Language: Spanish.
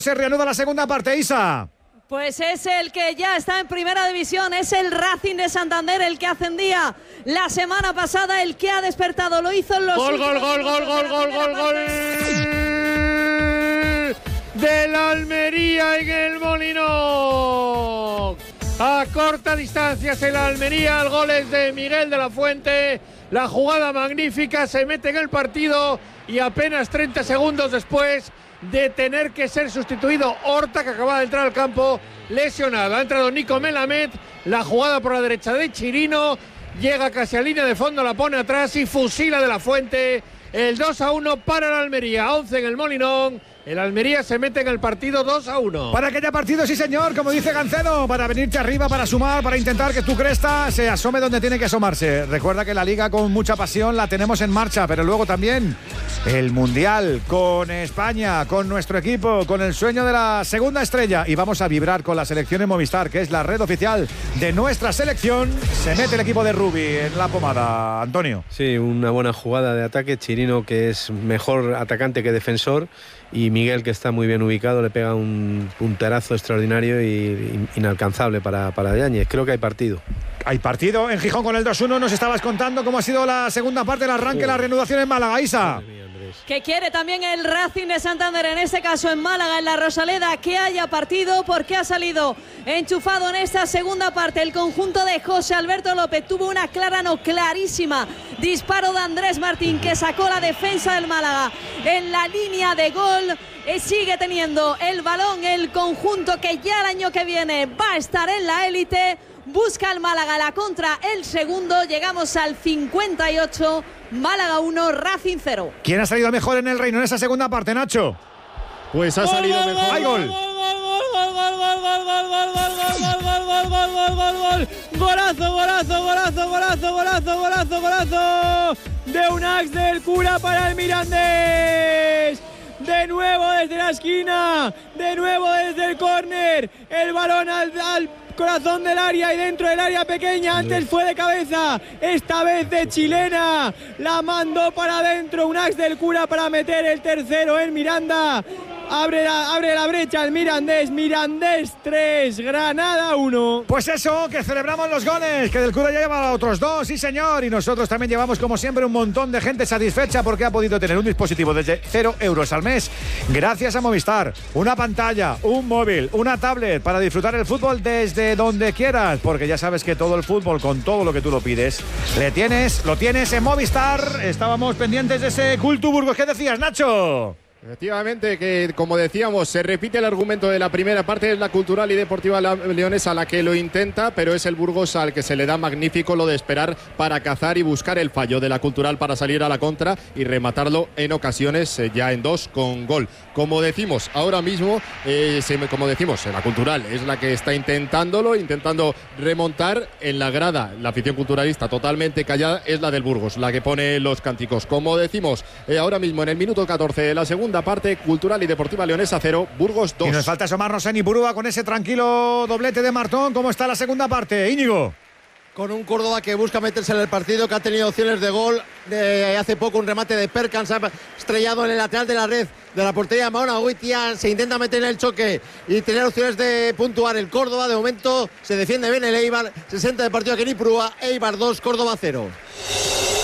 Se reanuda la segunda parte, Isa. Pues es el que ya está en primera división, es el Racing de Santander, el que ascendía la semana pasada, el que ha despertado, lo hizo en los... Gol del Almería en el Molinón. A corta distancia es el Almería, el gol es de Miguel de la Fuente, la jugada magnífica, se mete en el partido y apenas 30 segundos después de tener que ser sustituido Horta, que acaba de entrar al campo lesionado. Ha entrado Nico Melamed, la jugada por la derecha de Chirino, llega casi a línea de fondo, la pone atrás y fusila de la Fuente. El 2-1 para el Almería, 11 en el Molinón. El Almería se mete en el partido 2-1. Para que haya partido, sí señor, como dice Gancedo, para venirte arriba, para sumar, para intentar que tu cresta se asome donde tiene que asomarse. Recuerda que la Liga con mucha pasión la tenemos en marcha, pero luego también el Mundial con España, con nuestro equipo, con el sueño de la segunda estrella. Y vamos a vibrar con la selección en Movistar, que es la red oficial de nuestra selección. Se mete el equipo de Rubi en la pomada, Antonio. Sí, una buena jugada de ataque. Chirino, que es mejor atacante que defensor, y Miguel, que está muy bien ubicado, le pega un punterazo extraordinario y inalcanzable para Yáñez. Creo que hay partido. Hay partido en Gijón con el 2-1. Nos estabas contando cómo ha sido la segunda parte, el arranque, la reanudación en Málaga, Isa. Que quiere también el Racing de Santander, en este caso en Málaga, en la Rosaleda, que haya partido, porque ha salido enchufado en esta segunda parte el conjunto de José Alberto López. Tuvo una clara, no clarísima, disparo de Andrés Martín, que sacó la defensa del Málaga en la línea de gol. Sigue teniendo el balón el conjunto que ya el año que viene va a estar en la élite. Busca el Málaga la contra, el segundo. Llegamos al 58. Málaga 1, Racing 0. ¿Quién ha salido mejor en el Reino en esa segunda parte, Nacho? Pues ha salido mejor. ¡Hay gol! Golazo de Unax del Cura para el Mirandés. De nuevo desde la esquina, de nuevo desde el córner, el balón al corazón del área y dentro del área pequeña. Antes fue de cabeza, esta vez de chilena, la mandó para adentro Unax del Cura para meter el tercero en Miranda. Abre la brecha el Mirandés. Mirandés 3, Granada 1. Pues eso, que celebramos los goles, que del Cura ya lleva otros 2, sí señor. Y nosotros también llevamos, como siempre, un montón de gente satisfecha porque ha podido tener un dispositivo desde 0 euros al mes gracias a Movistar. Una pantalla, un móvil, una tablet para disfrutar el fútbol desde donde quieras, porque ya sabes que todo el fútbol, con todo lo que tú lo pides, lo tienes en Movistar. Estábamos pendientes de ese Cultu Burgos. ¿Qué decías, Nacho? Efectivamente, que como decíamos, se repite el argumento de la primera parte. Es la Cultural y Deportiva Leonesa la que lo intenta, pero es el Burgos al que se le da magnífico lo de esperar para cazar y buscar el fallo de la Cultural para salir a la contra y rematarlo en ocasiones, ya en 2 con gol. Como decimos, ahora mismo, la Cultural es la que está intentando remontar. En la grada, la afición culturalista totalmente callada, es la del Burgos, la que pone los cánticos. Como decimos, ahora mismo en el minuto 14 de la segunda parte, Cultural y Deportiva Leonesa 0, Burgos 2. Y nos falta asomarnos en Ipurúa con ese tranquilo doblete de Martón. ¿Cómo está la segunda parte, Íñigo? Con un Córdoba que busca meterse en el partido, que ha tenido opciones de gol. Hace poco un remate de Perkan, se ha estrellado en el lateral de la red de la portería de Mahona Goitia. Se intenta meter en el choque y tener opciones de puntuar el Córdoba. De momento se defiende bien el Eibar. 60 de partido aquí en Ipurúa. Eibar 2, Córdoba 0.